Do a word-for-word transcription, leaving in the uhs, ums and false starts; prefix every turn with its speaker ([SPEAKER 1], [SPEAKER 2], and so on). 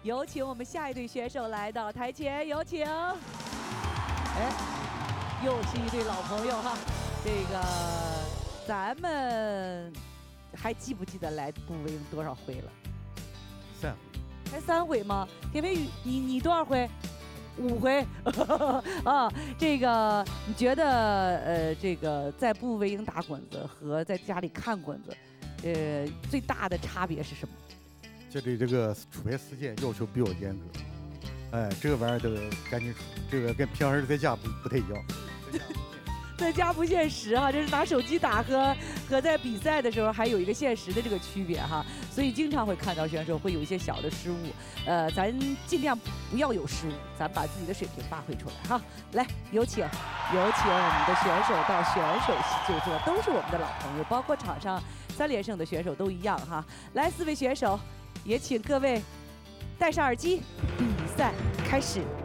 [SPEAKER 1] 有请我们下一队选手来到台前，有请。哎，又是一对老朋友哈，这个咱们还记不记得来步威营多少回了？
[SPEAKER 2] 三回。
[SPEAKER 1] 才三回吗？田飞宇，你你多少回？五回啊，这个你觉得呃，这个在步威营打滚子和在家里看滚子，呃，最大的差别是什么？
[SPEAKER 2] 这里这个出牌时间要求比较严格，哎，这个玩意儿得赶紧出，这个跟平时在家不不太一样。
[SPEAKER 1] 在家不限时哈，这是拿手机打和和在比赛的时候还有一个限时的这个区别哈，所以经常会看到选手会有一些小的失误，呃，咱尽量不要有失误，咱把自己的水平发挥出来哈。来，有请，有请我们的选手到选手席就坐，都是我们的老朋友，包括场上三连胜的选手都一样哈。来，四位选手，也请各位戴上耳机，比赛开始。